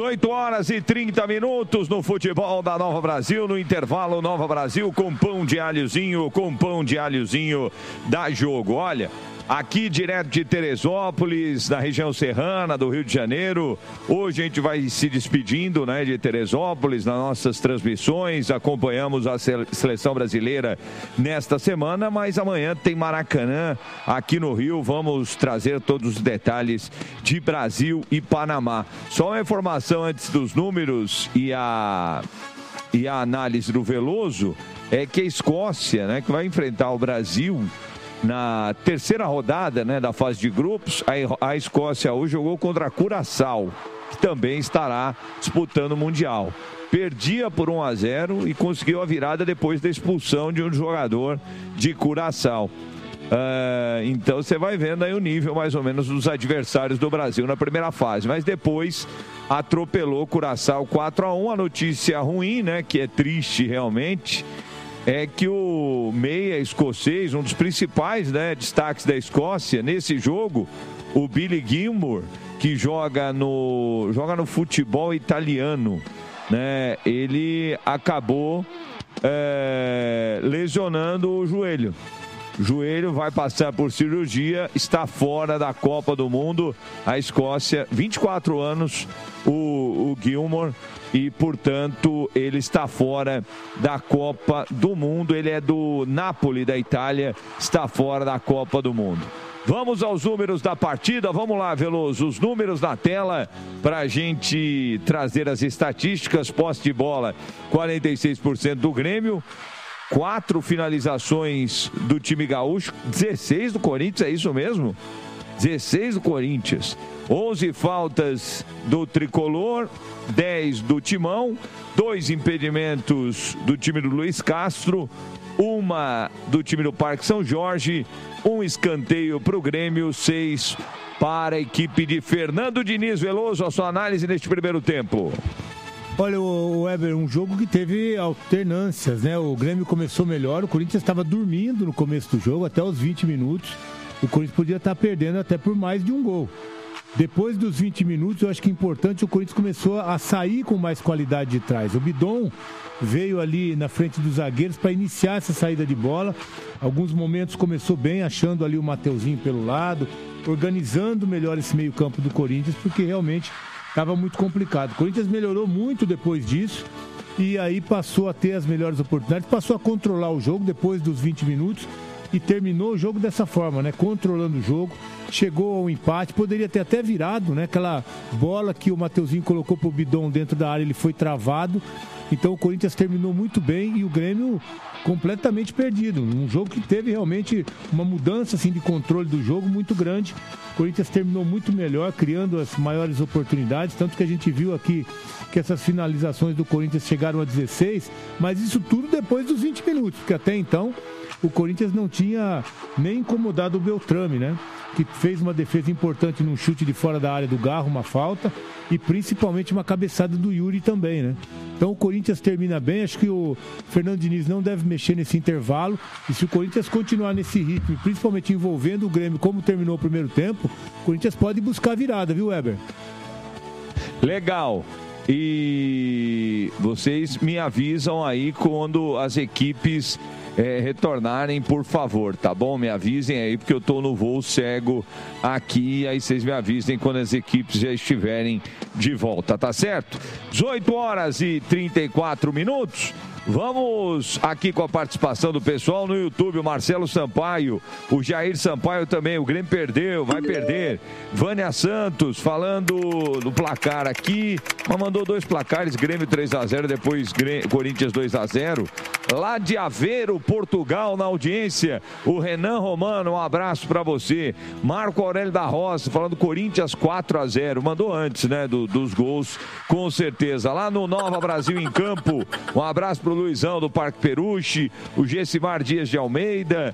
18 horas e 30 minutos no futebol da Nova Brasil, no intervalo Nova Brasil com pão de alhozinho, dá jogo. Olha, aqui direto de Teresópolis, da região serrana do Rio de Janeiro. Hoje a gente vai se despedindo, né, de Teresópolis nas nossas transmissões. Acompanhamos a seleção brasileira nesta semana, mas amanhã tem Maracanã aqui no Rio. Vamos trazer todos os detalhes de Brasil e Panamá. Só uma informação antes dos números e a análise do Veloso é que a Escócia, né, que vai enfrentar o Brasil na terceira rodada, né, da fase de grupos, a Escócia hoje jogou contra a Curaçao, que também estará disputando o Mundial. Perdia por 1-0 e conseguiu a virada depois da expulsão de um jogador de Curaçao. Então você vai vendo aí o nível mais ou menos dos adversários do Brasil na primeira fase, mas depois atropelou Curaçao 4-1. A notícia ruim, né, que é triste realmente, é que o meia escocês, um dos principais, né, destaques da Escócia nesse jogo, o Billy Gilmour, que joga no futebol italiano, né, ele acabou lesionando o joelho. O joelho vai passar por cirurgia, está fora da Copa do Mundo. A Escócia, 24 anos, o Gilmour, e, portanto, ele está fora da Copa do Mundo. Ele é do Napoli, da Itália, está fora da Copa do Mundo. Vamos aos números da partida. Vamos lá, Veloso, os números na tela para a gente trazer as estatísticas. Posse de bola, 46% do Grêmio. 4 finalizações do time gaúcho, 16 do Corinthians, é isso mesmo? 16 do Corinthians. 11 faltas do Tricolor, 10 do Timão, 2 impedimentos do time do Luiz Castro, 1 do time do Parque São Jorge, 1 escanteio para o Grêmio, 6 para a equipe de Fernando Diniz. Veloso, a sua análise neste primeiro tempo. Olha, o Weber, um jogo que teve alternâncias, né? O Grêmio começou melhor, o Corinthians estava dormindo no começo do jogo, até os 20 minutos. O Corinthians podia estar perdendo até por mais de um gol. Depois dos 20 minutos, eu acho que é importante, o Corinthians começou a sair com mais qualidade de trás. O Bidon veio ali na frente dos zagueiros para iniciar essa saída de bola. Alguns momentos começou bem, achando ali o Mateuzinho pelo lado, organizando melhor esse meio-campo do Corinthians, porque realmente estava muito complicado. O Corinthians melhorou muito depois disso e aí passou a ter as melhores oportunidades, passou a controlar o jogo depois dos 20 minutos e terminou o jogo dessa forma, né? Controlando o jogo, chegou ao empate, poderia ter até virado, né? Aquela bola que o Mateuzinho colocou pro Bidon dentro da área, ele foi travado. Então o Corinthians terminou muito bem e o Grêmio completamente perdido. Um jogo que teve realmente uma mudança assim, de controle do jogo muito grande. O Corinthians terminou muito melhor, criando as maiores oportunidades. Tanto que a gente viu aqui que essas finalizações do Corinthians chegaram a 16, mas isso tudo depois dos 20 minutos, porque até então o Corinthians não tinha nem incomodado o Beltrame, né? Que fez uma defesa importante num chute de fora da área do Garro, uma falta, e principalmente uma cabeçada do Yuri também, né? Então o Corinthians termina bem, acho que o Fernando Diniz não deve mexer nesse intervalo, e se o Corinthians continuar nesse ritmo, principalmente envolvendo o Grêmio como terminou o primeiro tempo, o Corinthians pode buscar a virada, viu, Weber? Legal. E vocês me avisam aí quando as equipes retornarem, por favor, tá bom? Me avisem aí, porque eu tô no voo cego aqui, aí vocês me avisem quando as equipes já estiverem de volta, tá certo? 18 horas e 34 minutos. Vamos aqui com a participação do pessoal no YouTube, o Marcelo Sampaio, o Jair Sampaio também, o Grêmio perdeu, vai perder. Vânia Santos falando do placar aqui, mas mandou 2 placares, Grêmio 3-0, depois Corinthians 2-0. Lá de Aveiro, Portugal, na audiência, o Renan Romano, um abraço pra você. Marco Aurélio da Roça, falando Corinthians 4-0, mandou antes, né, dos gols, com certeza. Lá no Nova Brasil em Campo, um abraço pro Luizão do Parque Peruche, o Gessimar Dias de Almeida,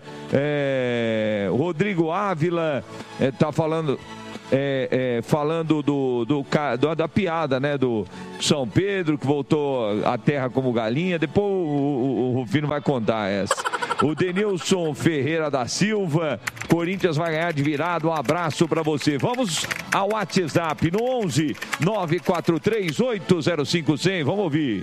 o Rodrigo Ávila tá falando da piada, né, do São Pedro, que voltou à terra como galinha. Depois o Rufino vai contar essa. O Denilson Ferreira da Silva. Corinthians vai ganhar de virada. Um abraço para você. Vamos ao WhatsApp no 11 943 805 100. Vamos ouvir.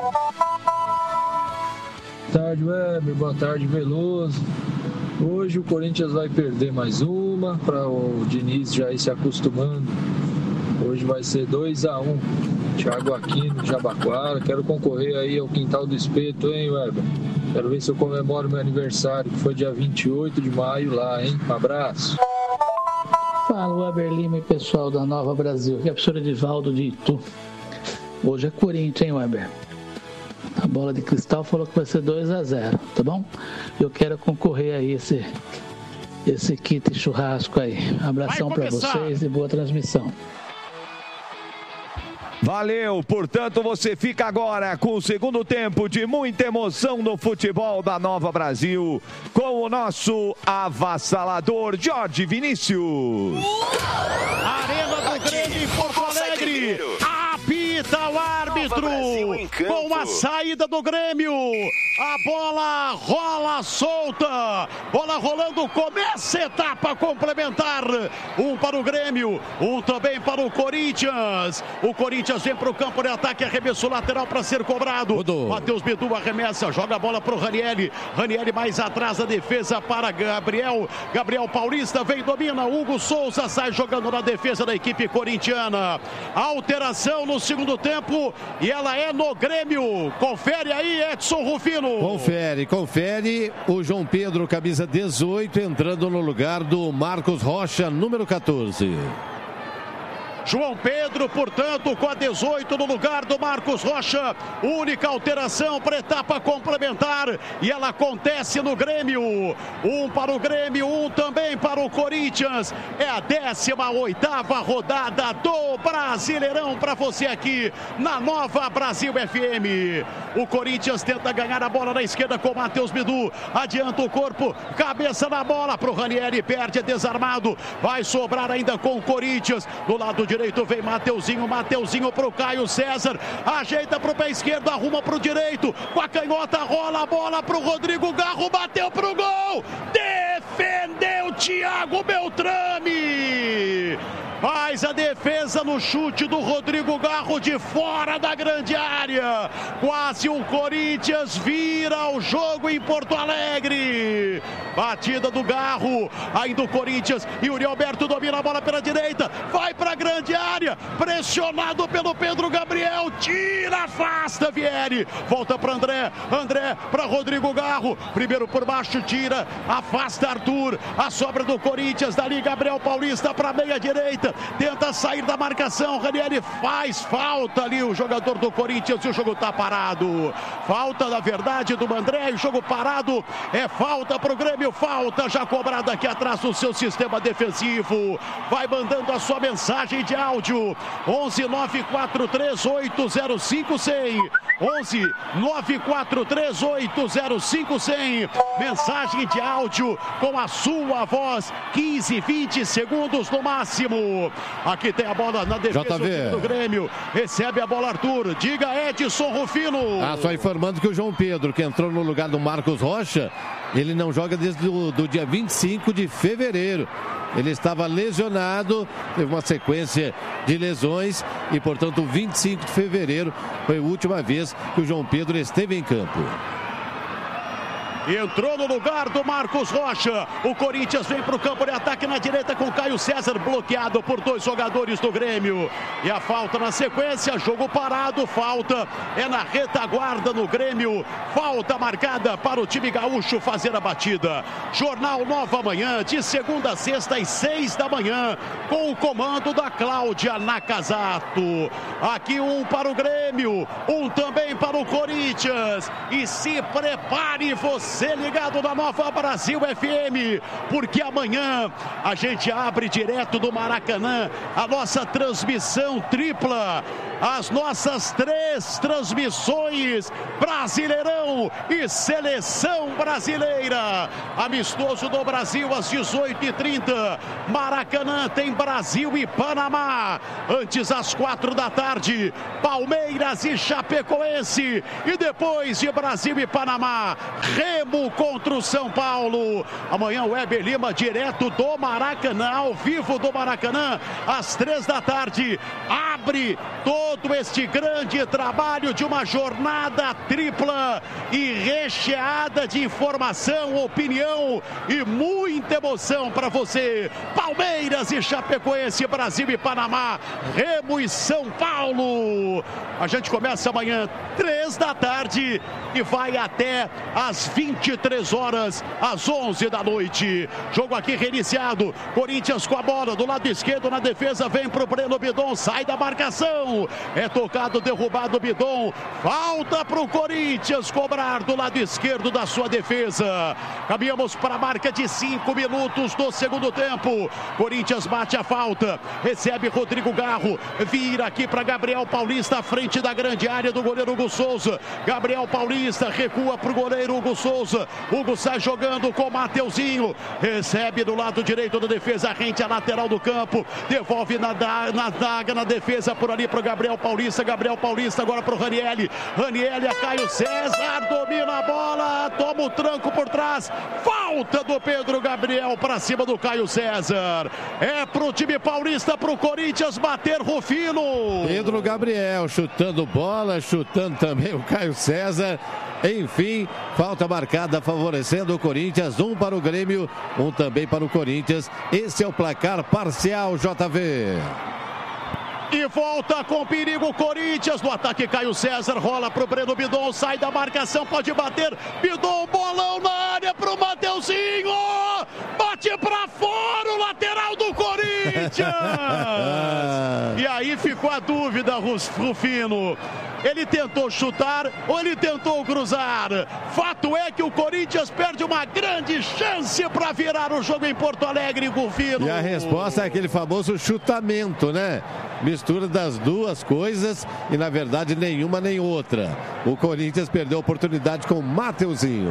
Boa tarde, Weber. Boa tarde, Veloso. Hoje o Corinthians vai perder mais uma para o Diniz já ir se acostumando. Hoje vai ser 2-1. Thiago Aquino, Jabaquara. Quero concorrer aí ao Quintal do Espeto, hein, Weber? Quero ver se eu comemoro meu aniversário, que foi dia 28 de maio lá, hein? Um abraço. Fala, Weber Lima e pessoal da Nova Brasil. Aqui é o professor Edivaldo de Itu. Hoje é Corinthians, hein, Weber? A bola de cristal falou que vai ser 2-0, tá bom? Eu quero concorrer aí esse kit churrasco aí. Abração para vocês e boa transmissão. Valeu, portanto você fica agora com o segundo tempo de muita emoção no futebol da Nova Brasil com o nosso avassalador Jorge Vinícius. Arena do Grêmio em Porto Alegre. Apita o árbitro com a saída do Grêmio. A bola rola solta. Bola rolando, começa a etapa complementar. Um para o Grêmio, um também para o Corinthians. O Corinthians vem para o campo de ataque, arremessou lateral para ser cobrado. Matheus Bidu arremessa, joga a bola para o Ranieri. Ranieri mais atrás da defesa para Gabriel. Gabriel Paulista vem, domina. Hugo Souza sai jogando na defesa da equipe corintiana. Alteração no segundo tempo e ela é no Grêmio. Confere aí, Edson Rufino. Confere. O João Pedro, camisa 18, entrando no lugar do Marcos Rocha, número 14. João Pedro, portanto, com a 18 no lugar do Marcos Rocha. Única alteração para a etapa complementar. E ela acontece no Grêmio. Um para o Grêmio, um também para o Corinthians. É a 18ª rodada do Brasileirão para você aqui na Nova Brasil FM. O Corinthians tenta ganhar a bola na esquerda com o Matheus Bidu. Adianta o corpo, cabeça na bola para o Ranieri, perde, é desarmado. Vai sobrar ainda com o Corinthians. Do lado direito vem Mateuzinho para o Caio César. Ajeita para o pé esquerdo, arruma para o direito. Com a canhota rola a bola para o Rodrigo Garro, bateu para o gol. Defendeu Thiago Beltrame. Faz a defesa no chute do Rodrigo Garro de fora da grande área. Quase o Corinthians vira o jogo em Porto Alegre. Batida do Garro, ainda o Corinthians. Yuri Alberto domina a bola pela direita. Vai para a grande área. Pressionado pelo Pedro Gabriel. Tira, afasta Vieri. Volta para André. André para Rodrigo Garro. Primeiro por baixo, tira. Afasta Arthur. A sobra do Corinthians. Dali Gabriel Paulista para meia direita. Tenta sair da marcação, Ranieri faz falta ali, o jogador do Corinthians, e o jogo está parado. Falta, na verdade, do André, o jogo parado, é falta para o Grêmio, falta já cobrada aqui atrás do seu sistema defensivo. Vai mandando a sua mensagem de áudio, 11 943 805 100. 11 943 805 100. Mensagem de áudio com a sua voz, 15, 20 segundos no máximo. Aqui tem a bola na defesa do Grêmio. Recebe a bola Arthur. Diga, Edson Rufino. Só informando que o João Pedro, que entrou no lugar do Marcos Rocha, ele não joga desde do dia 25 de fevereiro. Ele estava lesionado, teve uma sequência de lesões e, portanto, 25 de fevereiro foi a última vez que o João Pedro esteve em campo. Entrou no lugar do Marcos Rocha. O Corinthians vem para o campo de ataque na direita com Caio César, bloqueado por dois jogadores do Grêmio. E a falta na sequência, jogo parado, falta é na retaguarda no Grêmio. Falta marcada para o time gaúcho fazer a batida. Jornal Nova Manhã, de segunda a sexta às 6 da manhã, com o comando da Cláudia Nakazato. Aqui um para o Grêmio, um também para o Corinthians. E se prepare você ligado na Nova Brasil FM, porque amanhã a gente abre direto do Maracanã a nossa transmissão tripla, as nossas 3 transmissões, Brasileirão e Seleção Brasileira. Amistoso do Brasil às 18h30. Maracanã tem Brasil e Panamá. Antes às 4 da tarde, Palmeiras e Chapecoense. E depois de Brasil e Panamá, Remo contra o São Paulo. Amanhã o Weber Lima, direto do Maracanã, ao vivo do Maracanã, às 3h, abre todo este grande trabalho de uma jornada tripla e recheada de informação, opinião e muita emoção para você. Palmeiras e Chapecoense, Brasil e Panamá, Remo e São Paulo. A gente começa amanhã 3h e vai até às 23h, às 11h. Jogo aqui reiniciado. Corinthians com a bola do lado esquerdo na defesa, vem pro Breno Bidon, sai da marcação. É tocado, derrubado o Bidon. Falta pro Corinthians cobrar do lado esquerdo da sua defesa. Caminhamos para a marca de 5 minutos do segundo tempo. Corinthians bate a falta, recebe Rodrigo Garro, vira aqui para Gabriel Paulista, à frente da grande área do goleiro Hugo Souza. Gabriel Paulista recua pro goleiro Hugo Souza. Hugo sai jogando com Mateuzinho, recebe do lado direito da defesa, rente a lateral do campo, devolve na zaga, na defesa por ali pro Gabriel Paulista. Gabriel Paulista agora pro Ranieri. Ranieri a Caio César, domina a bola, toma o tranco por trás. Falta do Pedro Gabriel para cima do Caio César. É pro time paulista, pro Corinthians bater Rufino. Pedro Gabriel chutando bola, chutando também o Caio César. Enfim, falta marcada favorecendo o Corinthians, 1 para o Grêmio, 1 também para o Corinthians. Esse é o placar parcial, JV. E volta com perigo Corinthians no ataque. Caio César rola pro Breno Bidon, sai da marcação, pode bater. Bidon, bolão na área pro Mateuzinho. Bate pra fora o lateral do Corinthians. E aí ficou a dúvida, Rufino. Ele tentou chutar ou ele tentou cruzar? Fato é que o Corinthians perde uma grande chance para virar o jogo em Porto Alegre, Rufino. E a resposta é aquele famoso chutamento, né? Mistura das duas coisas e, na verdade, nenhuma nem outra. O Corinthians perdeu a oportunidade com o Mateuzinho.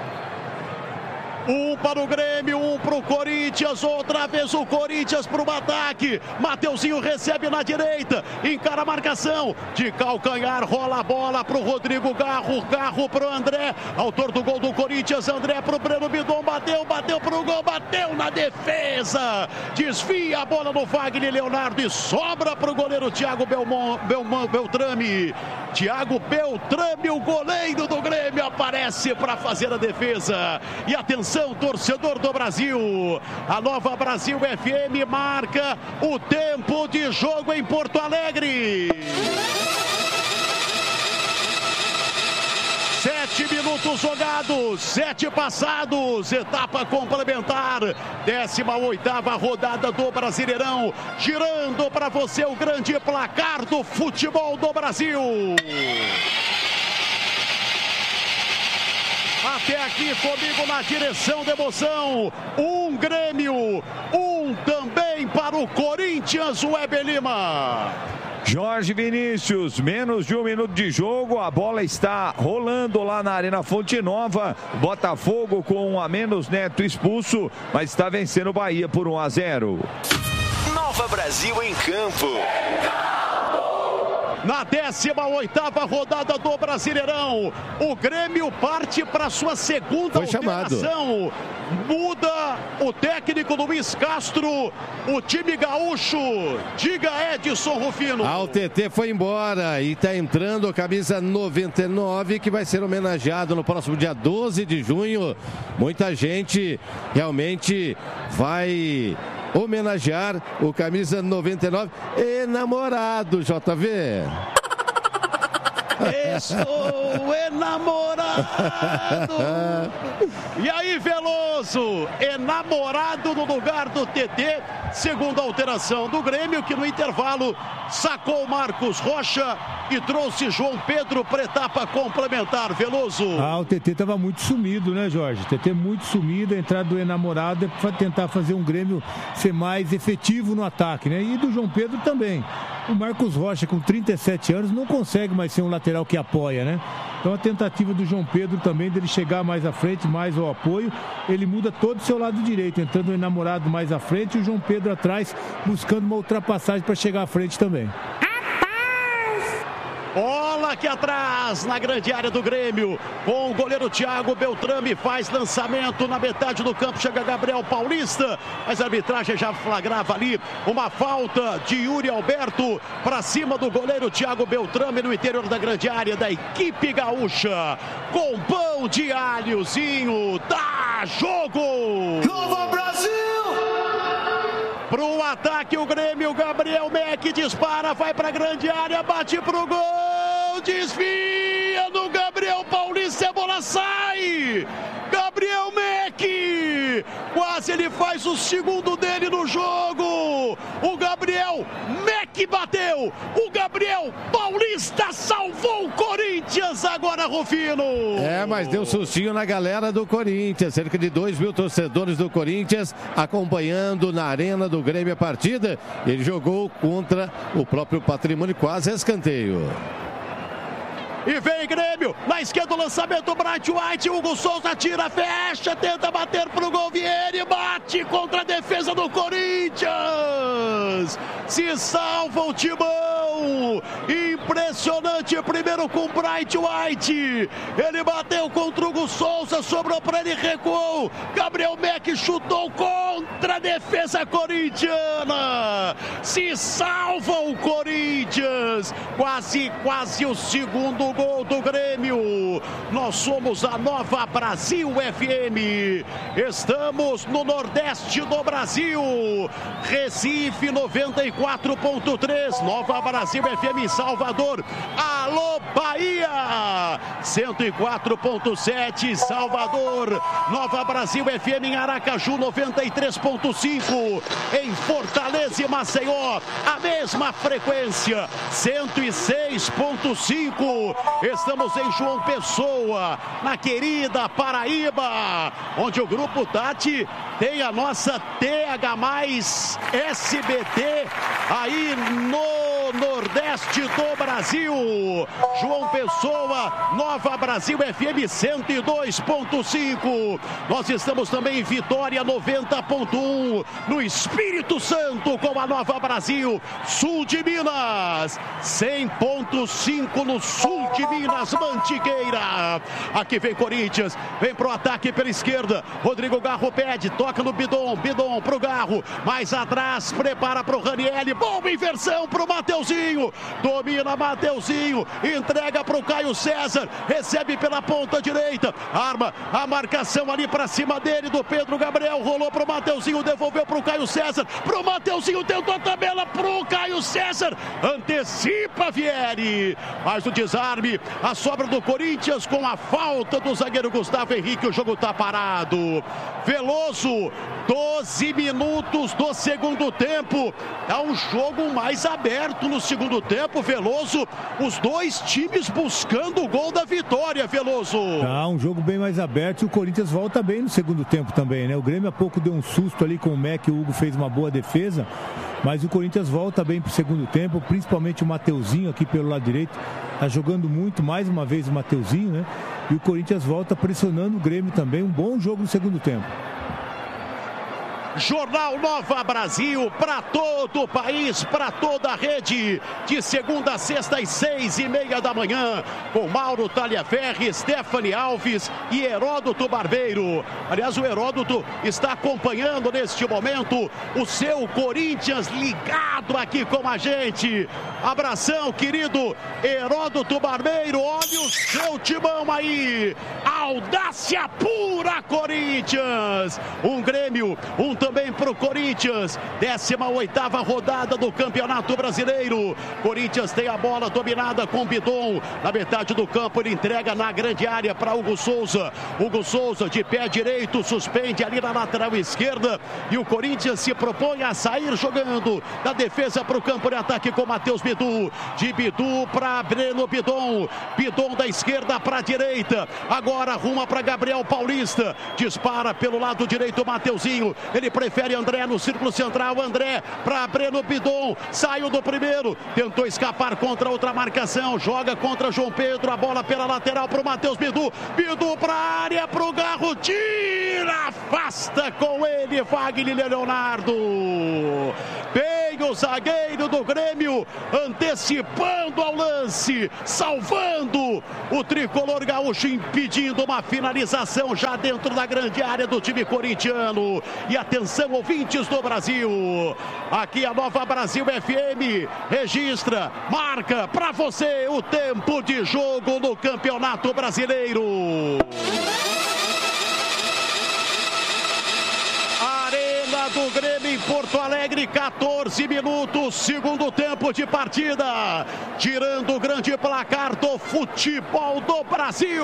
1 para o Grêmio, 1 para o Corinthians, outra vez o Corinthians para o ataque. Mateuzinho recebe na direita, encara a marcação, de calcanhar, rola a bola para o Rodrigo Garro, Garro para o André, autor do gol do Corinthians, André para o Breno Bidon, bateu para o gol, bateu na defesa, desvia a bola no Wagner Leonardo e sobra para o goleiro Thiago Beltrame. Thiago Beltrame, o goleiro do Grêmio, aparece para fazer a defesa. E atenção, torcedor do Brasil, a Nova Brasil FM marca o tempo de jogo em Porto Alegre. 7 minutos jogados, 7 passados, etapa complementar, 18ª rodada do Brasileirão, girando para você o grande placar do futebol do Brasil. Até aqui comigo na direção da emoção, um Grêmio, um também para o Corinthians, o Weber Lima. Jorge Vinícius, menos de 1 minuto de jogo, a bola está rolando lá na Arena Fonte Nova, Botafogo com 1 a menos, Neto expulso, mas está vencendo o Bahia por 1-0. Nova Brasil em campo. Na 18ª rodada do Brasileirão, o Grêmio parte para sua segunda alteração. Muda o técnico Luiz Castro, o time gaúcho. Diga, Edson Rufino. O TT foi embora e está entrando a camisa 99, que vai ser homenageado no próximo dia 12 de junho. Muita gente realmente vai homenagear o camisa 99, enamorado, JV. Estou enamorado. E aí, Veloso, enamorado no lugar do TT, segunda alteração do Grêmio, que no intervalo sacou Marcos Rocha e trouxe João Pedro para etapa complementar. Veloso. O TT estava muito sumido, né, Jorge? TT muito sumido, a entrada do enamorado é para tentar fazer um Grêmio ser mais efetivo no ataque, né? E do João Pedro também. O Marcos Rocha, com 37 anos, não consegue mais ser um lateral que apoia, né? Então a tentativa do João Pedro também, dele chegar mais à frente, mais ao apoio, ele muda todo o seu lado direito, entrando o enamorado mais à frente e o João Pedro atrás, buscando uma ultrapassagem para chegar à frente também. Bola bola aqui atrás, na grande área do Grêmio, com o goleiro Thiago Beltrame, faz lançamento na metade do campo, chega Gabriel Paulista, mas a arbitragem já flagrava ali uma falta de Yuri Alberto para cima do goleiro Thiago Beltrame no interior da grande área da equipe gaúcha, com pão de alhozinho, dá jogo! Nova Brasil! Pro ataque o Grêmio, Gabriel Meck dispara, vai pra grande área, bate pro gol, desvia no Gabriel Paulista, a bola sai! Gabriel Meck! Quase ele faz o segundo dele no jogo! O Gabriel Meck bateu! O Gabriel Paulista salvou o Corinthians agora, Rufino! Mas deu sustinho na galera do Corinthians. Cerca de 2.000 torcedores do Corinthians acompanhando na arena do Grêmio a partida. Ele jogou contra o próprio Patrimônio, quase escanteio. E vem Grêmio, na esquerda o lançamento, Bright White, Hugo Souza tira, fecha, tenta bater pro gol, Vieri, bate contra a defesa do Corinthians, se salva o Timão, impressionante, primeiro com Bright White, ele bateu contra o Hugo Souza, sobrou para ele, recuou, Gabriel Meck chutou contra a defesa corintiana, se salva o Corinthians, quase o segundo gol do Grêmio. Nós somos a Nova Brasil FM. Estamos no Nordeste do Brasil. Recife 94.3. Nova Brasil FM em Salvador. Alô Bahia 104.7 Salvador. Nova Brasil FM em Aracaju 93.5. Em Fortaleza e Maceió a mesma frequência 106.5. Estamos em João Pessoa, na querida Paraíba, onde o Grupo Tati tem a nossa TH+ SBT aí no Nordeste do Brasil. João Pessoa, Nova Brasil FM 102.5. Nós estamos também em Vitória 90.1, no Espírito Santo com a Nova Brasil, sul de Minas 100.5 no sul de Minas, Mantiqueira. Aqui vem Corinthians, vem pro ataque pela esquerda, Rodrigo Garro pede, toca no Bidon pro Garro, mais atrás, prepara pro Ranieri, boa inversão pro Mateuzinho, domina Mateuzinho, entrega pro Caio César, recebe pela ponta direita, arma a marcação ali pra cima dele, do Pedro Gabriel, rolou pro Mateuzinho, devolveu pro Caio César, pro Mateuzinho, tentou a tabela pro Caio César, antecipa Vieri, mas o desarme, a sobra do Corinthians com a falta do zagueiro Gustavo Henrique, o jogo tá parado. Veloso, 12 minutos do segundo tempo, é um jogo mais aberto no segundo tempo, Veloso, os dois times buscando o gol da vitória, Veloso. Um jogo bem mais aberto e o Corinthians volta bem no segundo tempo também, né? O Grêmio há pouco deu um susto ali com o Meck, o Hugo fez uma boa defesa, mas o Corinthians volta bem pro segundo tempo, principalmente o Mateuzinho aqui pelo lado direito, tá jogando muito, mais uma vez o Mateuzinho, né? E o Corinthians volta pressionando o Grêmio também, um bom jogo no segundo tempo. Jornal Nova Brasil para todo o país, para toda a rede, de segunda a sexta às 6:30 da manhã, com Mauro Talhaferri, Stephanie Alves e Heródoto Barbeiro. Aliás, o Heródoto está acompanhando neste momento o seu Corinthians ligado aqui com a gente. Abração, querido Heródoto Barbeiro, olha o seu timão aí, audácia pura Corinthians, um Grêmio, um também para o Corinthians, 18ª rodada do Campeonato Brasileiro. Corinthians tem a bola dominada com Bidon, na metade do campo ele entrega na grande área para Hugo Souza. Hugo Souza de pé direito, suspende ali na lateral esquerda e o Corinthians se propõe a sair jogando da defesa para o campo de ataque com Matheus Bidu, de Bidu para Breno Bidon, Bidon da esquerda para a direita, agora arruma para Gabriel Paulista, dispara pelo lado direito Mateuzinho, ele prefere André no círculo central, André para Breno Bidon, saiu do primeiro, tentou escapar contra outra marcação, joga contra João Pedro, a bola pela lateral para o Matheus Bidu, Bidu para a área, para o Garro, tira, afasta com ele Wagner Leonardo, bem o zagueiro do Grêmio, antecipando ao lance, salvando o tricolor gaúcho, impedindo uma finalização já dentro da grande área do time corintiano. E atenção, ouvintes do Brasil, aqui a Nova Brasil FM registra, marca para você o tempo de jogo no Campeonato Brasileiro. Arena do Grêmio em Porto Alegre, 14 minutos, segundo tempo de partida, tirando o grande placar do futebol do Brasil.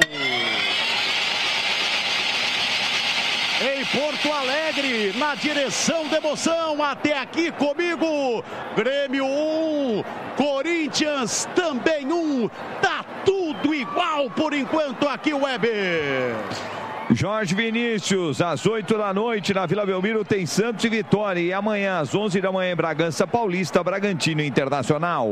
Em Porto Alegre, na direção da emoção, até aqui comigo, Grêmio 1, Corinthians também 1, tá tudo igual por enquanto aqui, Weber. Jorge Vinícius, às 8 da noite na Vila Belmiro tem Santos e Vitória, e amanhã às 11 da manhã em Bragança Paulista, Bragantino Internacional.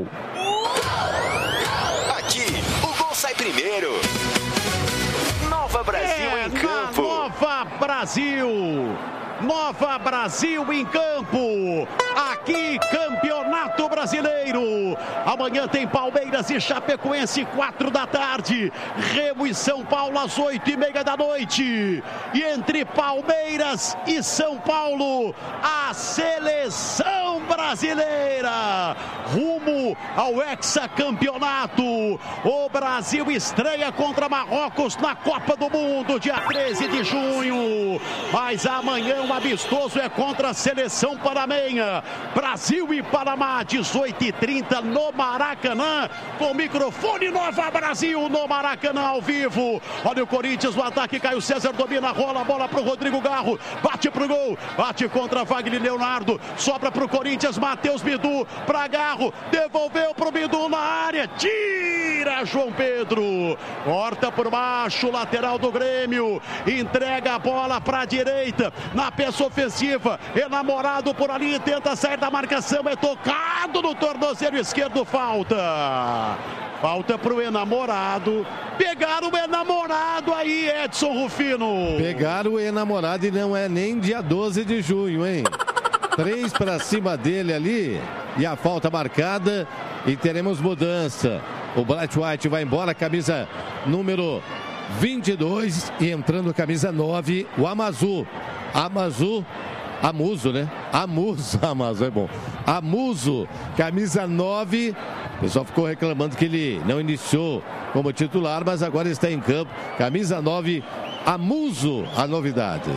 Aqui, o gol sai primeiro. Nova Brasil em campo. Nova Brasil. Nova Brasil em campo. Aqui, Campeonato Brasileiro. Amanhã tem Palmeiras e Chapecoense, 4 da tarde. Remo e São Paulo às 8h30 da noite. E entre Palmeiras e São Paulo, a seleção brasileira rumo ao hexacampeonato. O Brasil estreia contra Marrocos na Copa do Mundo, dia 13 de junho. Mas amanhã o amistoso é contra a seleção panamenha. Brasil e Panamá, 18h30 no Maracanã, com microfone Nova Brasil no Maracanã ao vivo. Olha o Corinthians no ataque, Caio César domina, rola a bola pro Rodrigo Garro, bate pro gol, bate contra Wagner Leonardo, sobra pro Corinthians, Matheus Bidu pra Garro, devolveu pro Bidu na área, tira João Pedro, corta por baixo, lateral do Grêmio, entrega a bola pra direita, na peça ofensiva, enamorado por ali, tenta sair da marcação, é tocado no tornozelo esquerdo, falta pro enamorado. Pegaram o enamorado aí, Edson Rufino. Pegaram o enamorado e não é nem dia 12 de junho, hein? 3 para cima dele ali e a falta marcada e teremos mudança. O Bright White vai embora, camisa número 22 e entrando camisa 9, o Amuso, né? Amuso é bom. Amuso, camisa 9. O pessoal ficou reclamando que ele não iniciou como titular, mas agora está em campo. Camisa 9, Amuso, a novidade.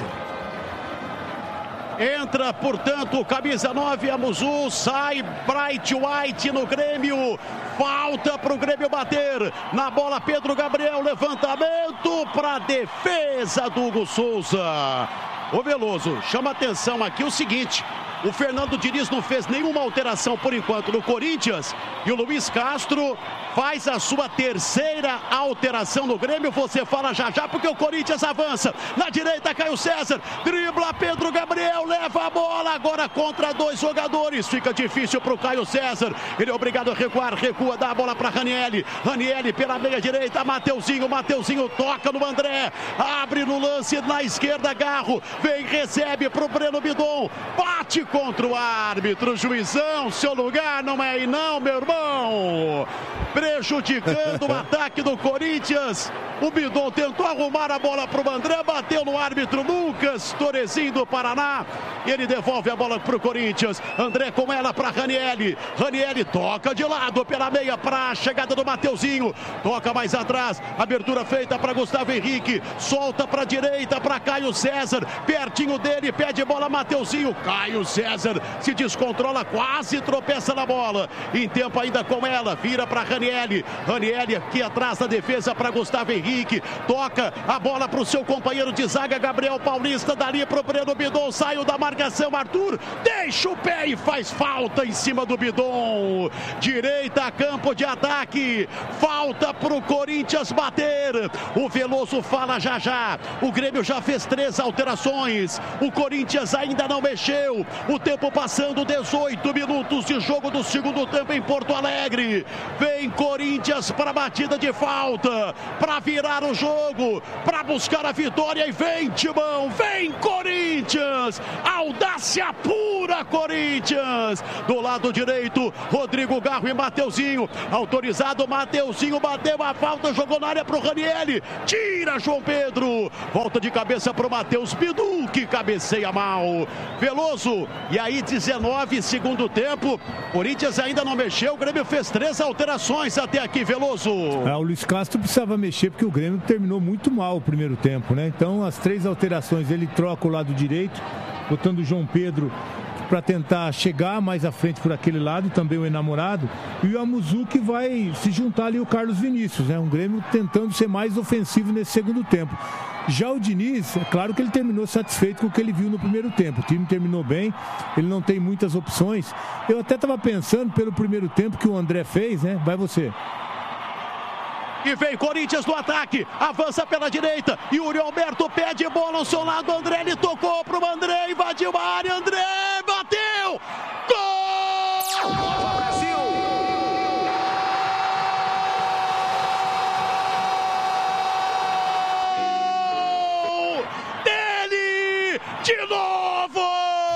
Entra, portanto, camisa 9, Amuzu, sai Bright White no Grêmio. Falta para o Grêmio bater. Na bola, Pedro Gabriel, levantamento para a defesa do Hugo Souza. Ô Veloso, chama atenção aqui o seguinte, o Fernando Diniz não fez nenhuma alteração por enquanto no Corinthians e o Luiz Castro faz a sua terceira alteração no Grêmio. Você fala já porque o Corinthians avança. Na direita, Caio César, dribla Pedro Gabriel, leva a bola agora contra 2 jogadores. Fica difícil para o Caio César. Ele é obrigado a recuar, recua, dá a bola para Ranieri. Ranieri pela meia direita, Mateuzinho toca no André. Abre no lance na esquerda, Garro. Vem, recebe para o Breno Bidon. Bate contra o árbitro. Juizão, seu lugar não é aí não, meu irmão. Prejudicando o ataque do Corinthians. O Bidon tentou arrumar a bola para o André, bateu no árbitro Lucas Torezinho do Paraná. E ele devolve a bola para o Corinthians. André com ela para Ranieri. Ranieri toca de lado pela meia para a chegada do Mateuzinho. Toca mais atrás. Abertura feita para Gustavo Henrique. Solta para a direita para Caio César. Pertinho dele, pede bola Mateuzinho. Caio César se descontrola, quase tropeça na bola. Em tempo ainda com ela, vira para Ranieri. Ranieri aqui atrás da defesa para Gustavo Henrique. Toca a bola para o seu companheiro de zaga, Gabriel Paulista. Dali para o Breno Bidon. Saiu da marcação, Arthur. Deixa o pé e faz falta em cima do Bidon. Direita, campo de ataque. Falta para o Corinthians bater. O Veloso fala já. O Grêmio já fez 3 alterações. O Corinthians ainda não mexeu. O tempo passando, 18 minutos de jogo do segundo tempo em Porto Alegre. Vem Corinthians para a batida de falta, para virar o jogo, para buscar a vitória e vem Timão, vem Corinthians, audácia pura Corinthians. Do lado direito, Rodrigo Garro e Mateuzinho, autorizado, Mateuzinho bateu a falta, jogou na área para o Ranieri, tira João Pedro, volta de cabeça para o Matheus Bidu, que cabeceia mal. Veloso, e aí 19 segundo tempo, Corinthians ainda não mexeu, o Grêmio fez 3 alterações até aqui, Veloso. O Luiz Castro precisava mexer porque o Grêmio terminou muito mal o primeiro tempo, né? Então as 3 alterações, ele troca o lado direito, botando o João Pedro para tentar chegar mais à frente por aquele lado, também o Enamorado, e o Amuzu que vai se juntar ali o Carlos Vinícius, né? Um Grêmio tentando ser mais ofensivo nesse segundo tempo. Já o Diniz, é claro que ele terminou satisfeito com o que ele viu no primeiro tempo. O time terminou bem, ele não tem muitas opções. Eu até estava pensando pelo primeiro tempo que o André fez, né? Vai você. E vem Corinthians no ataque, avança pela direita, Yuri Alberto pede bola ao seu lado, André, ele tocou pro André, invadiu a área, André bateu, gol! Brasil! Dele, de novo!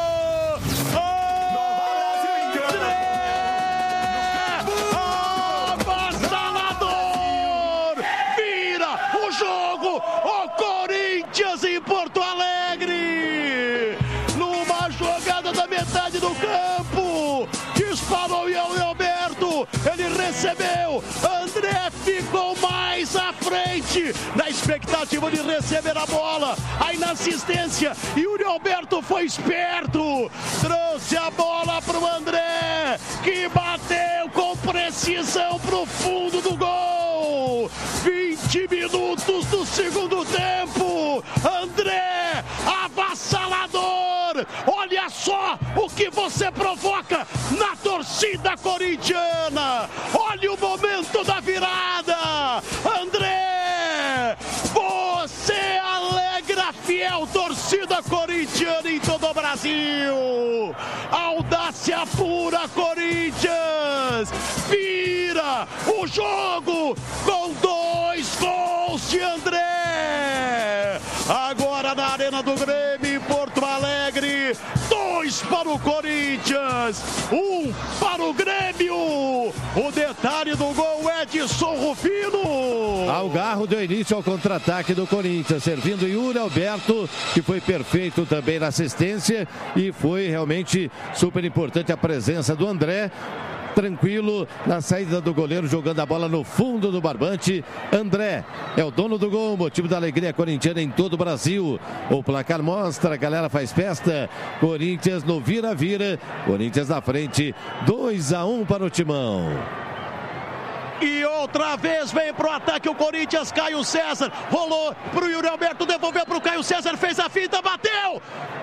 Em Porto Alegre, numa jogada da metade do campo, disparou o Alberto, ele recebeu, André ficou mais à frente, na expectativa de receber a bola, aí na assistência, Yuri Alberto foi esperto, trouxe a bola para o André, que bateu com precisão para o fundo do gol, 20 minutos do segundo tempo, André, avassalador, olha só o que você provoca na torcida corintiana, olha o momento da virada, André, você alegra a fiel torcida corintiana em todo o Brasil, audácia pura Corinthians, vira o jogo com 2 gols de André, agora na Arena do Grêmio em Porto Alegre, 2 para o Corinthians, 1 para o Grêmio, o detalhe do gol é de Edson Rufino. Ao Garro deu início ao contra-ataque do Corinthians, servindo Yuri Alberto, que foi perfeito também na assistência, e foi realmente super importante a presença do André, tranquilo na saída do goleiro, jogando a bola no fundo do barbante. André é o dono do gol, motivo da alegria corintiana em todo o Brasil. O placar mostra, a galera faz festa. Corinthians no vira-vira, Corinthians na frente, 2-1 para o Timão. E outra vez vem pro ataque o Corinthians, Caio César, rolou pro Yuri Alberto, devolveu pro Caio César, fez a finta, bateu!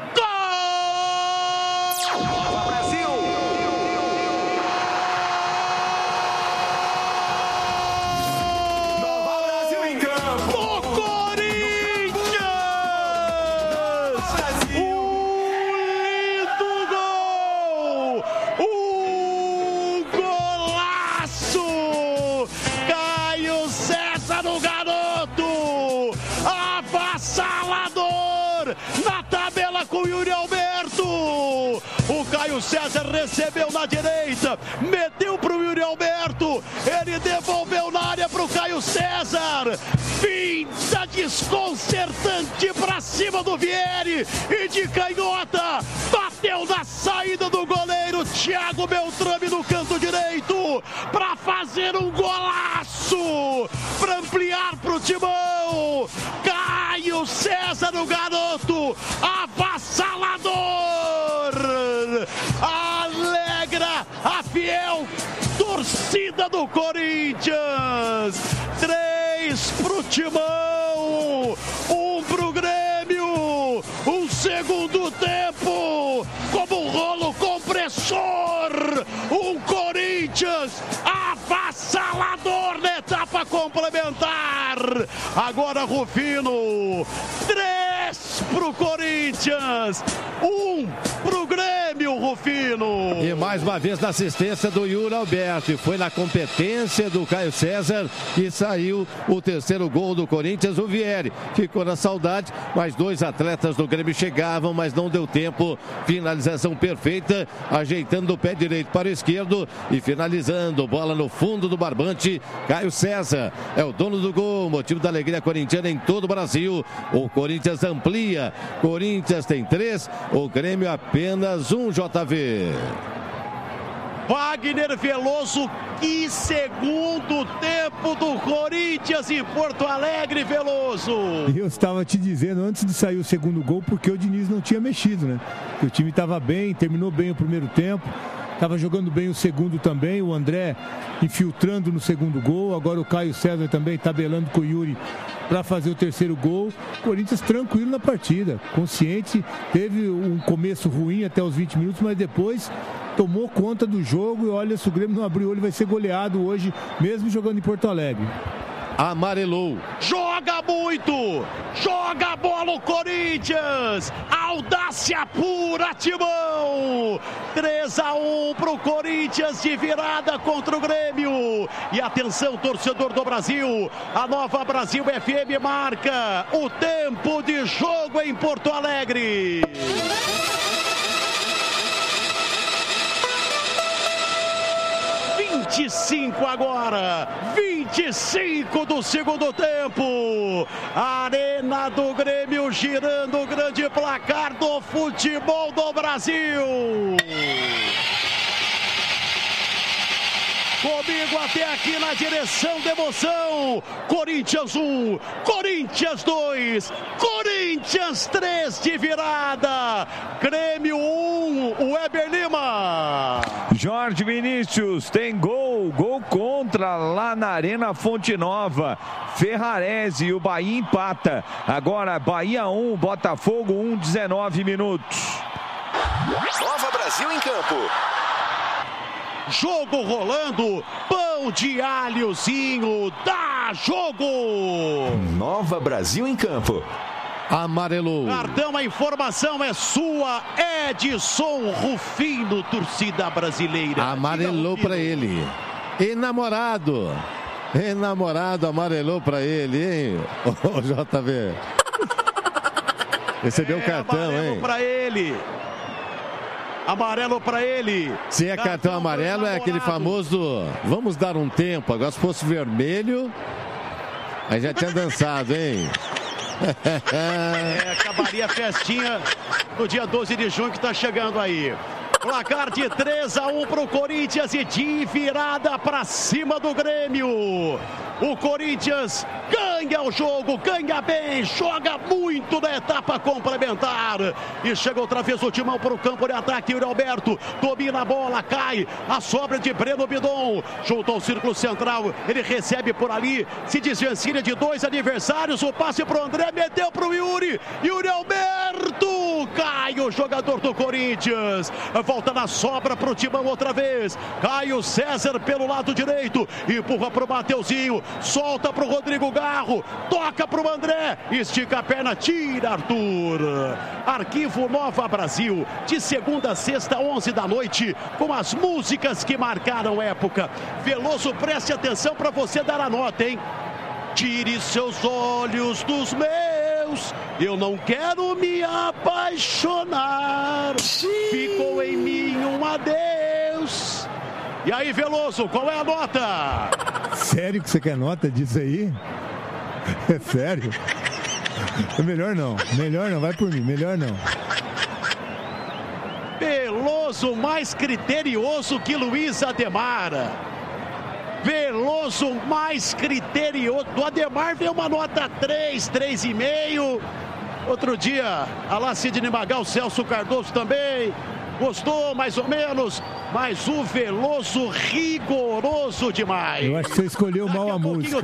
Gol! Brasil! Na tabela com Yuri Alberto, o Caio César recebeu na direita, meteu pro Yuri Alberto, ele devolveu na área pro Caio César, finta desconcertante pra cima do Vieri e de canhota, bateu na saída do goleiro Thiago Beltrame no canto direito, pra fazer um golaço, pra ampliar pro Timão, Caio César, o garoto, avassalador, alegra a fiel torcida do Corinthians, 3 pro Timão, 1 pro Grêmio, um segundo tempo, como um rolo compressor, um Corinthians avassalador na etapa complementar, agora Rufino, 3 pro Corinthians, 1 pro Grêmio, Rufino. E mais uma vez na assistência do Yuri Alberto. E foi na competência do Caio César que saiu o terceiro gol do Corinthians. O Vieri ficou na saudade, mas 2 atletas do Grêmio chegavam, mas não deu tempo. Finalização perfeita, ajeitando do pé direito para o esquerdo e finalizando. Bola no fundo do barbante. Caio César é o dono do gol, motivo da alegria corintiana em todo o Brasil. O Corinthians amplia. Corinthians tem 3, o Grêmio apenas 1, JV. Wagner Veloso, que segundo tempo do Corinthians em Porto Alegre, Veloso. Eu estava te dizendo antes de sair o segundo gol, porque o Diniz não tinha mexido, né? O time estava bem, terminou bem o primeiro tempo, estava jogando bem o segundo também, o André infiltrando no segundo gol, agora o Caio César também tabelando com o Yuri para fazer o terceiro gol. Corinthians tranquilo na partida, consciente, teve um começo ruim até os 20 minutos, mas depois tomou conta do jogo e olha, se o Grêmio não abrir o olho vai ser goleado hoje, mesmo jogando em Porto Alegre. Amarelou. Joga muito, joga a bola o Corinthians, audácia pura, Timão. 3-1 pro Corinthians de virada contra o Grêmio. E atenção, torcedor do Brasil, a Nova Brasil FM marca o tempo de jogo em Porto Alegre. 25 agora, 25 do segundo tempo. Arena do Grêmio girando o grande placar do futebol do Brasil. Comigo até aqui na direção da emoção. Corinthians 1, Corinthians 2, Corinthians 3 de virada. Grêmio 1, o Weber Lima. Jorge Vinícius tem gol contra lá na Arena Fonte Nova. Ferrarese e o Bahia empata. Agora Bahia 1, Botafogo 1, 19 minutos. Nova Brasil em campo. Jogo rolando, pão de alhozinho, dá jogo! Nova Brasil em campo. Amarelou. Cartão, a informação é sua, Edson Rufino, torcida brasileira. Amarelou para ele. Enamorado, amarelou para ele, hein? Ô, JV. Recebeu o cartão, hein? Para ele. Amarelo para ele. Se é cartão amarelo, é aquele famoso vamos dar um tempo. Agora, se fosse vermelho, aí já tinha dançado, hein? Acabaria a festinha no dia 12 de junho que está chegando aí. Placar de 3-1 para o Corinthians e de virada para cima do Grêmio. O Corinthians ganha o jogo, ganha bem, joga muito na etapa complementar. E chega outra vez o Timão para o campo de ataque. Yuri Alberto domina a bola, cai. A sobra de Breno Bidon. Junto ao círculo central, ele recebe por ali, se desvencilha de 2 adversários. O passe para o André, meteu para o Yuri. Yuri Alberto, cai o jogador do Corinthians. Volta na sobra para o Timão outra vez. Caio César pelo lado direito. Empurra para o Mateuzinho. Solta para o Rodrigo Garro. Toca para o André. Estica a perna. Tira Arthur. Arquivo Nova Brasil. De segunda a sexta, 11 da noite. Com as músicas que marcaram época. Veloso, preste atenção para você dar a nota, hein? Tire seus olhos dos meus, eu não quero me apaixonar. Ficou em mim um adeus. E aí, Veloso, qual é a nota? Sério que você quer nota disso aí? É sério? Melhor não, vai por mim, melhor não. Veloso mais criterioso que Luiz Ademar. Veloso mais criterioso. Do Ademar veio uma nota 3, 3,5. Outro dia, a lá Sidney Magal, Celso Cardoso também. Gostou mais ou menos, mas o Veloso rigoroso demais. Eu acho que você escolheu mal a música.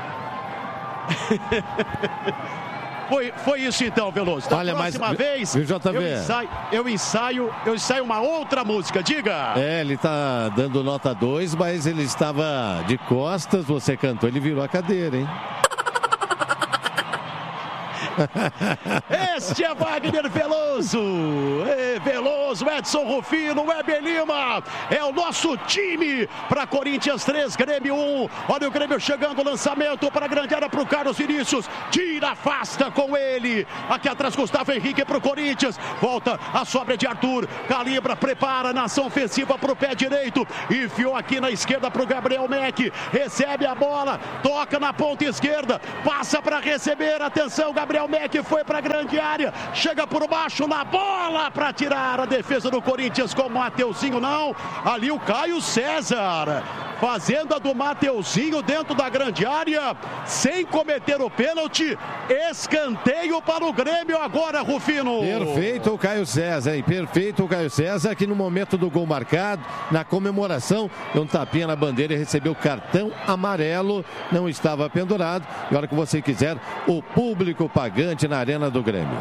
Foi isso então, Veloso. Da Olha, próxima vez, eu ensaio uma outra música, diga. Ele tá dando nota 2, mas ele estava de costas, você cantou, ele virou a cadeira, hein? Este é Wagner Veloso. Veloso, Edson Rufino, Weber Lima. É o nosso time para Corinthians 3, Grêmio 1. Olha o Grêmio chegando, lançamento para a grande área para o Carlos Vinícius. Tira, afasta com ele. Aqui atrás, Gustavo Henrique para o Corinthians. Volta a sobra de Arthur. Calibra, prepara na ação ofensiva para o pé direito. Enfiou aqui na esquerda para o Gabriel Meck. Recebe a bola, toca na ponta esquerda. Passa para receber. Atenção, Gabriel Meck foi para a grande área. Chega por baixo na bola para tirar a defesa do Corinthians com o Mateuzinho. Não, ali o Caio César. Fazendo a do Mateuzinho dentro da grande área, sem cometer o pênalti. Escanteio para o Grêmio agora, Rufino. Perfeito o Caio César, hein? Perfeito o Caio César, que no momento do gol marcado, na comemoração, deu um tapinha na bandeira e recebeu cartão amarelo. Não estava pendurado. E a hora que você quiser, o público pagante na Arena do Grêmio.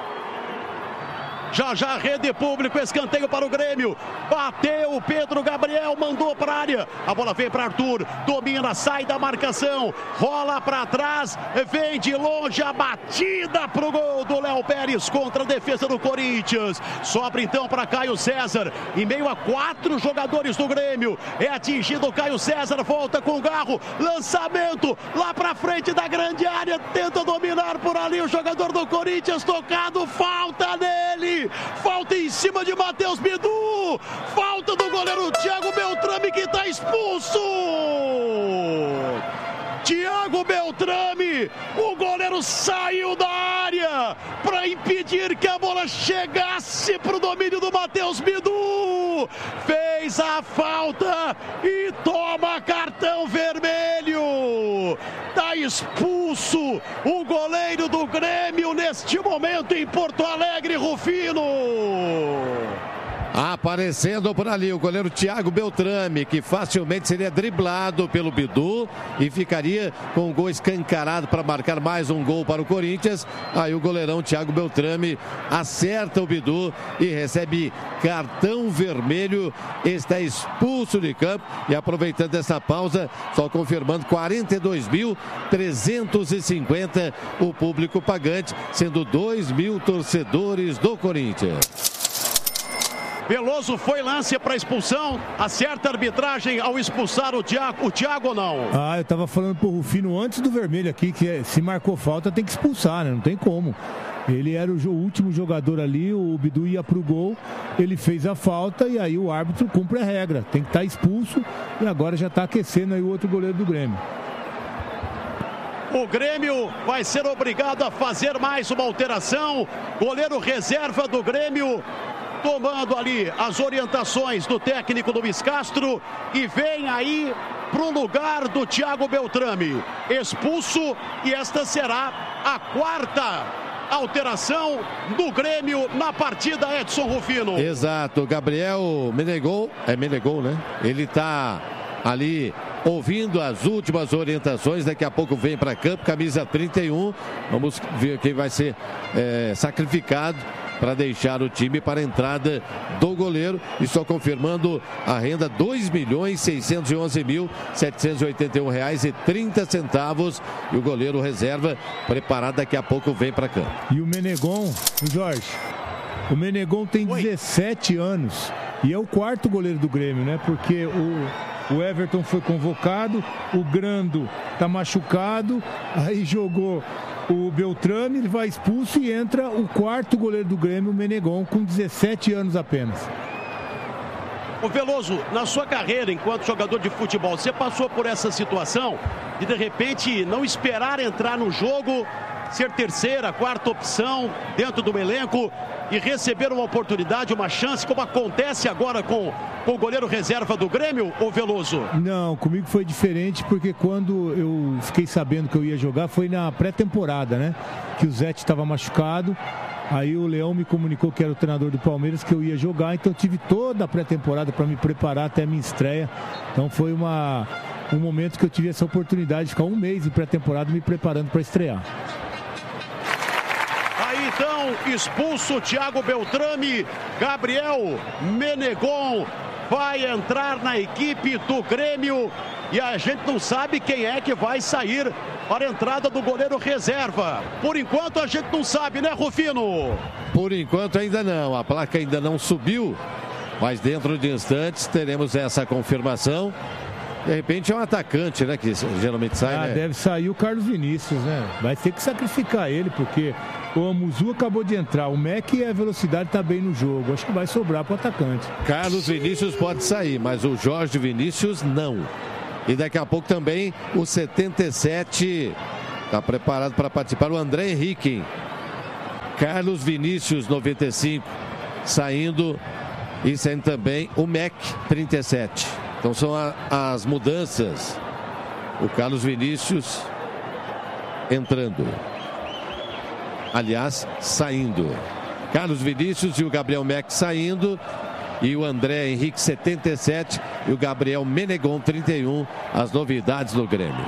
Já rede público, escanteio para o Grêmio. Bateu o Pedro Gabriel, mandou para a área. A bola vem para Arthur, domina, sai da marcação, rola para trás, vem de longe a batida para o gol do Léo Pérez contra a defesa do Corinthians. Sobra então para Caio César, em meio a 4 jogadores do Grêmio. É atingido o Caio César, volta com o Garro, lançamento lá para frente da grande área, tenta dominar por ali o jogador do Corinthians, tocado, falta nele. Falta em cima de Matheus Bidu. Falta do goleiro Thiago Beltrame, que está expulso. Thiago Beltrame, o goleiro saiu da área para impedir que a bola chegasse para o domínio do Matheus Bidu. Fez a falta e toma cartão vermelho. Está expulso o goleiro do Grêmio neste momento em Porto Alegre, Rufino. Aparecendo por ali o goleiro Thiago Beltrame, que facilmente seria driblado pelo Bidu e ficaria com o gol escancarado para marcar mais um gol para o Corinthians. Aí o goleirão Thiago Beltrame acerta o Bidu e recebe cartão vermelho, está expulso de campo. E aproveitando essa pausa, só confirmando, 42.350 o público pagante, sendo 2.000 torcedores do Corinthians. Veloso foi lance para expulsão, acerta a arbitragem ao expulsar o Thiago ou não? Eu tava falando pro Rufino antes do vermelho aqui, que se marcou falta tem que expulsar, né? Não tem como. Ele era o último jogador ali, o Bidu ia pro gol, ele fez a falta e aí o árbitro cumpre a regra, tem que estar expulso e agora já tá aquecendo aí o outro goleiro do Grêmio. O Grêmio vai ser obrigado a fazer mais uma alteração, goleiro reserva do Grêmio tomando ali as orientações do técnico Luiz Castro e vem aí pro lugar do Thiago Beltrame, expulso, e esta será a 4ª alteração do Grêmio na partida, Edson Rufino. Exato, Gabriel Menegol, né? Ele tá ali ouvindo as últimas orientações, daqui a pouco vem para campo, camisa 31, vamos ver quem vai ser sacrificado para deixar o time para a entrada do goleiro. E só confirmando a renda, R$ 2.611.781,30. E o goleiro reserva preparado, daqui a pouco vem para campo. E o Menegon, Jorge, o Menegon tem 17 anos e é o 4º goleiro do Grêmio, né? Porque o Everton foi convocado, o Grando tá machucado, aí jogou o Beltrame, ele vai expulso e entra o 4º goleiro do Grêmio, o Menegon, com 17 anos apenas. O Veloso, na sua carreira enquanto jogador de futebol, você passou por essa situação de repente não esperar entrar no jogo, ser 3ª, 4ª opção dentro do elenco e receber uma oportunidade, uma chance, como acontece agora com o goleiro reserva do Grêmio, ô Veloso? Não, comigo foi diferente, porque quando eu fiquei sabendo que eu ia jogar, foi na pré-temporada, né? Que o Zete estava machucado, aí o Leão me comunicou, que era o treinador do Palmeiras, que eu ia jogar, então eu tive toda a pré-temporada para me preparar até a minha estreia. Então foi um momento que eu tive essa oportunidade de ficar um mês em pré-temporada me preparando para estrear. Então, expulso Thiago Beltrame, Gabriel Menegon vai entrar na equipe do Grêmio e a gente não sabe quem é que vai sair para a entrada do goleiro reserva. Por enquanto a gente não sabe, né, Rufino? Por enquanto ainda não, a placa ainda não subiu, mas dentro de instantes teremos essa confirmação. De repente é um atacante, né, que geralmente sai, né? Deve sair o Carlos Vinícius, né? Vai ter que sacrificar ele, porque o Amuzu acabou de entrar. O Mac e a velocidade tá bem no jogo. Acho que vai sobrar pro atacante. Carlos Vinícius pode sair, mas o Jorge Vinícius não. E daqui a pouco também o 77 está preparado para participar, o André Henrique. Carlos Vinícius, 95, saindo. E saindo também o Mac, 37. Então são as mudanças. O Carlos Vinícius entrando. Aliás, saindo. Carlos Vinícius e o Gabriel Mac saindo. E o André Henrique, 77. E o Gabriel Menegon, 31. As novidades do Grêmio.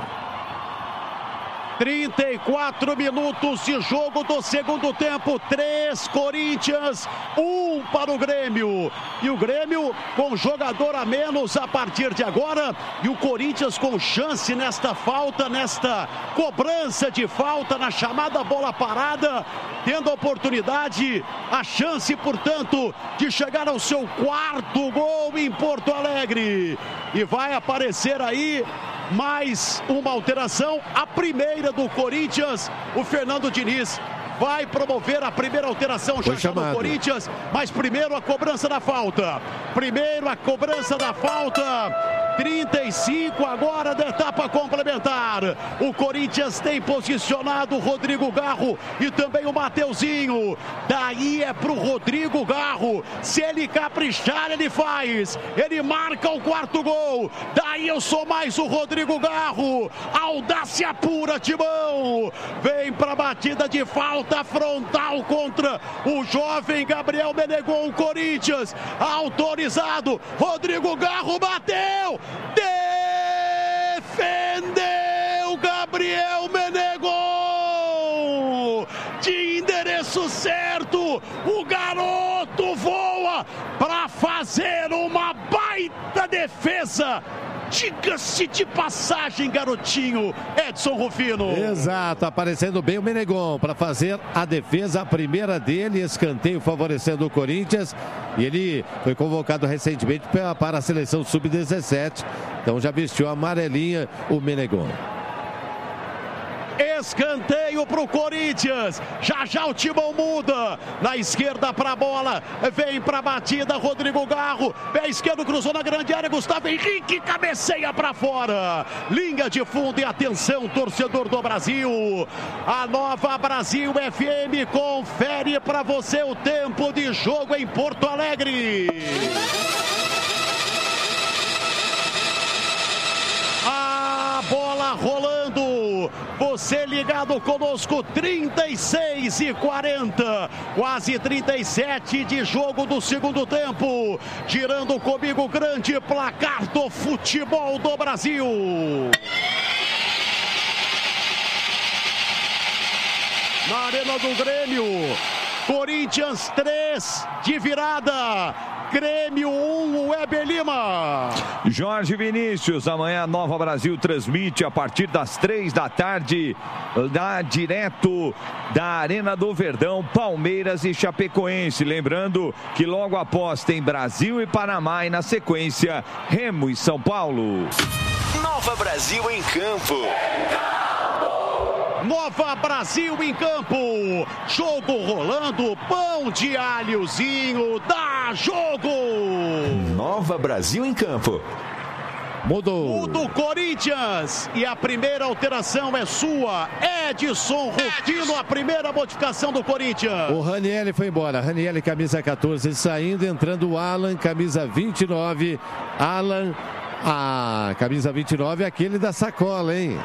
34 minutos de jogo do segundo tempo. 3 Corinthians, 1 para o Grêmio. E o Grêmio com jogador a menos a partir de agora. E o Corinthians com chance nesta falta, nesta cobrança de falta, na chamada bola parada. Tendo a oportunidade, a chance, portanto, de chegar ao seu 4º gol em Porto Alegre. E vai aparecer aí mais uma alteração, a primeira do Corinthians. O Fernando Diniz vai promover a primeira alteração já no Corinthians, mas primeiro a cobrança da falta. 35 agora da etapa complementar. O Corinthians tem posicionado o Rodrigo Garro e também o Mateuzinho. Daí é pro Rodrigo Garro. Se ele caprichar, ele faz. Ele marca o 4º gol. Daí eu sou mais o Rodrigo Garro. Audácia pura, Timão. Vem pra batida de falta frontal contra o jovem Gabriel Menegon. O Corinthians autorizado. Rodrigo Garro bateu. Defendeu Gabriel Menegon. De endereço certo. O garoto voa para fazer uma baita defesa. Diga-se de passagem, garotinho, Edson Rufino. Exato, aparecendo bem o Menegon para fazer a defesa, a primeira dele, escanteio favorecendo o Corinthians. E ele foi convocado recentemente para a seleção sub-17, então já vestiu a amarelinha o Menegon. Escanteio para o Corinthians. Já o Timão muda. Na esquerda para a bola. Vem para a batida. Rodrigo Garro. Pé esquerdo cruzou na grande área. Gustavo Henrique cabeceia para fora. Linha de fundo e atenção, torcedor do Brasil. A Nova Brasil FM confere para você o tempo de jogo em Porto Alegre. A bola rolando. Você ligado conosco, 36:40, quase 37 de jogo do segundo tempo. Girando comigo o grande placar do futebol do Brasil. Na Arena do Grêmio, Corinthians 3 de virada. Grêmio 1, Weber Lima. Jorge Vinícius, amanhã a Nova Brasil transmite a partir das 3 da tarde, direto da Arena do Verdão, Palmeiras e Chapecoense. Lembrando que logo após tem Brasil e Panamá e na sequência Remo e São Paulo. Nova Brasil em campo. Nova Brasil em campo, jogo rolando, pão de alhozinho, dá jogo! Nova Brasil em campo. Mudou. Muda o Corinthians e a primeira alteração é sua, Edson Rufino, a primeira modificação do Corinthians. O Ranieri foi embora, Ranieri camisa 14 saindo, entrando o Alan, camisa 29, Alan, a camisa 29 é aquele da sacola, hein?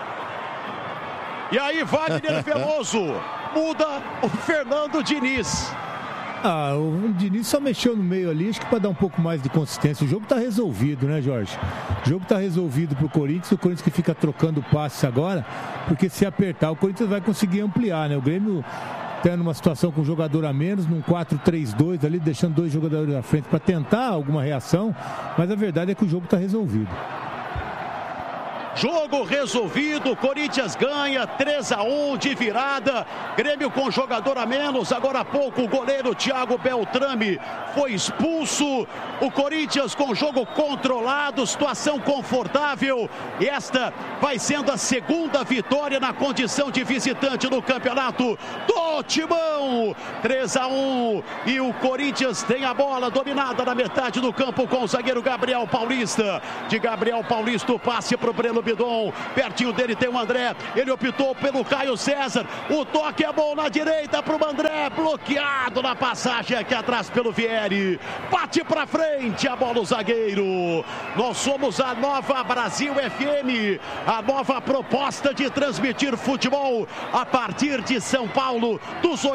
E aí, Wagner Veloso, muda o Fernando Diniz. O Diniz só mexeu no meio ali, acho que para dar um pouco mais de consistência. O jogo está resolvido, né, Jorge? O jogo está resolvido para o Corinthians que fica trocando passes agora, porque se apertar, o Corinthians vai conseguir ampliar, né? O Grêmio está numa situação com um jogador a menos, num 4-3-2 ali, deixando 2 jogadores à frente para tentar alguma reação, mas a verdade é que o jogo está resolvido. Jogo resolvido, Corinthians ganha 3-1 de virada. Grêmio com jogador a menos. Agora há pouco o goleiro Thiago Beltrame foi expulso. O Corinthians com jogo controlado, situação confortável. E esta vai sendo a segunda vitória na condição de visitante no campeonato do Timão. 3-1 e o Corinthians tem a bola dominada na metade do campo com o zagueiro Gabriel Paulista. De Gabriel Paulista o passe para o Breno Bidon, pertinho dele tem o André, ele optou pelo Caio César, o toque é bom na direita para o André, bloqueado na passagem aqui atrás pelo Vieri, bate para frente a bola o zagueiro. Nós somos a Nova Brasil FM, a nova proposta de transmitir futebol a partir de São Paulo, dos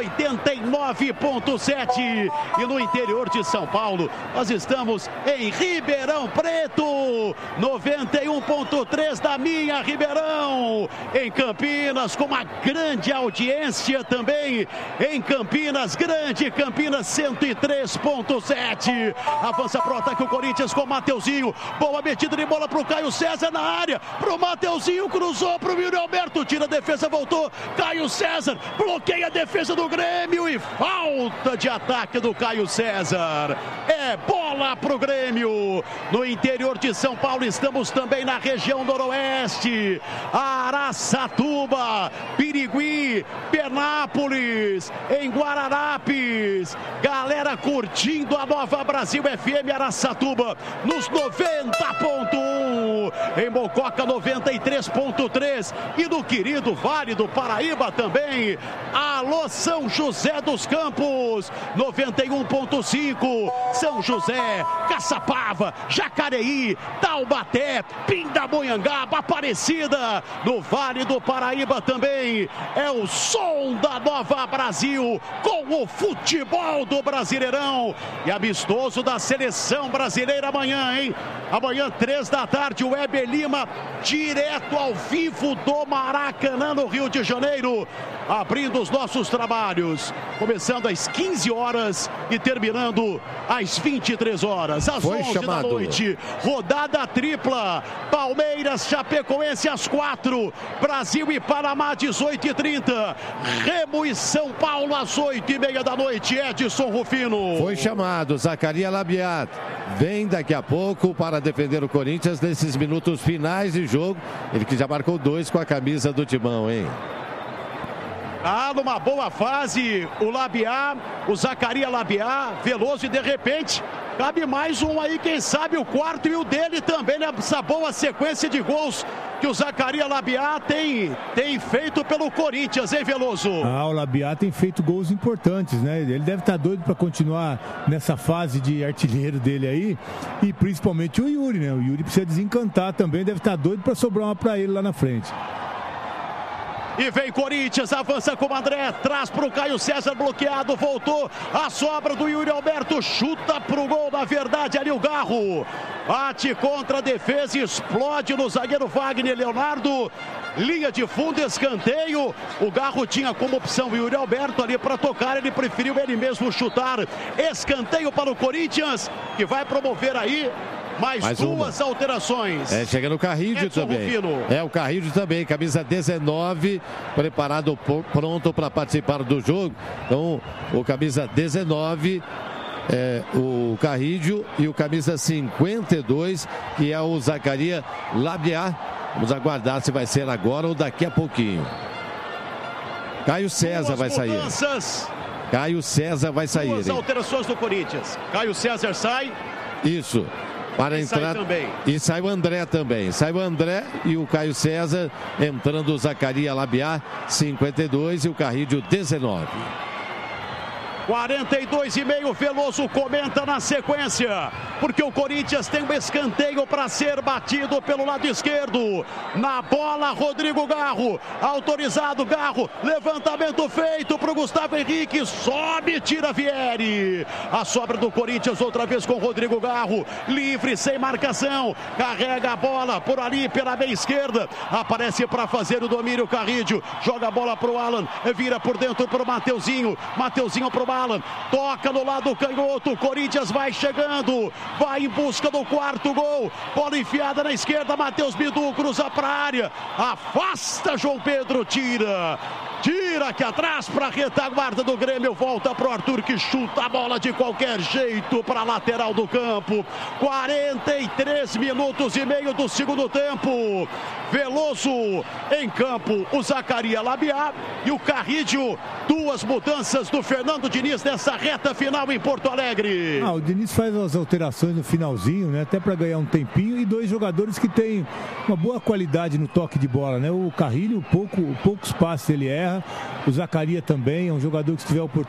89.7, e no interior de São Paulo nós estamos em Ribeirão Preto, 91.3 da minha Ribeirão, em Campinas com uma grande audiência também, em Campinas Grande, Campinas 103.7, avança pro ataque o Corinthians com o Mateuzinho, boa metida de bola pro Caio César na área, pro Mateuzinho, cruzou pro Yuri Alberto, tira a defesa, voltou, Caio César, bloqueia a defesa do Grêmio e falta de ataque do Caio César, é bola pro Grêmio. No interior de São Paulo estamos também na região noroeste, Araçatuba, Birigui, Penápolis, em Guararapes, galera curtindo a Nova Brasil FM Araçatuba nos 90.1, em Mococa 93.3 e no querido Vale do Paraíba também. Alô São José dos Campos 91.5, São José, Caçapava, Jacareí, Taubaté, Pindamonhangaba, Aparecida, no Vale do Paraíba também. É o som da Nova Brasil com o futebol do Brasileirão e amistoso da seleção brasileira amanhã, hein? Amanhã 3 da tarde, o Weber Lima direto ao vivo do Maracanã no Rio de Janeiro, abrindo os nossos trabalhos, começando às 15 horas e terminando às 23 horas, às 11 da noite, rodada tripla, Palmeiras, Chapecoense às 4, Brasil e Panamá 18h30, Remo e São Paulo às 8h30 da noite, Edson Rufino. Foi chamado, Zacarias Labiat, vem daqui a pouco para defender o Corinthians nesses minutos finais de jogo, ele que já marcou 2 com a camisa do Timão, hein? Ah, numa boa fase, o Labiat, o Zacarias Labiat, Veloso e de repente cabe mais um aí, quem sabe o quarto e o dele também, nessa boa sequência de gols que o Zacarias Labiat tem feito pelo Corinthians, hein, Veloso? Ah, o Labiat tem feito gols importantes, né? Ele deve estar doido para continuar nessa fase de artilheiro dele aí, e principalmente o Yuri, né? O Yuri precisa desencantar também, deve estar doido para sobrar uma para ele lá na frente. E vem Corinthians, avança com o André, traz para o Caio César, bloqueado, voltou, a sobra do Yuri Alberto, chuta para o gol, na verdade ali o Garro, bate contra a defesa, explode no zagueiro Wagner Leonardo, linha de fundo, escanteio, o Garro tinha como opção o Yuri Alberto ali para tocar, ele preferiu ele mesmo chutar, escanteio para o Corinthians, que vai promover aí mais duas alterações. Chega no Carrillo também. Rufino. O Carrillo também, camisa 19, preparado, pronto para participar do jogo. Então, o camisa 19, o Carrillo, e o camisa 52, que é o Zacarias Labiat. Vamos aguardar se vai ser agora ou daqui a pouquinho. Caio César vai sair. Caio César vai sair. Duas alterações do Corinthians. Caio César sai. Isso. Para entrar, e sai o André também. Sai o André e o Caio César, entrando o Zacarias Labiat, 52, e o Carrillo, 19. 42,5, Veloso comenta na sequência, porque o Corinthians tem um escanteio para ser batido pelo lado esquerdo. Na bola, Rodrigo Garro, autorizado, Garro, levantamento feito para o Gustavo Henrique, sobe, tira Vieri. A sobra do Corinthians outra vez com Rodrigo Garro, livre, sem marcação, carrega a bola por ali, pela meia esquerda, aparece para fazer o domínio, Carrillo, joga a bola para o Alan, vira por dentro para o Mateuzinho, Mateuzinho para o Alan, toca no lado canhoto, o Corinthians vai chegando, vai em busca do quarto gol, bola enfiada na esquerda, Matheus Bidu cruza para a área, afasta João Pedro, tira aqui atrás para a retaguarda do Grêmio, volta para o Arthur que chuta a bola de qualquer jeito para a lateral do campo. 43 minutos e meio do segundo tempo. Veloso em campo, o Zacarias Labiá e o Carrídio. Duas mudanças do Fernando Diniz nessa reta final em Porto Alegre. O Diniz faz as alterações no finalzinho, né? Até para ganhar um tempinho, e dois jogadores que têm uma boa qualidade no toque de bola, né? O Carrilho, poucos passes ele erra. O Zacarias também é um jogador que, se tiver oportunidade,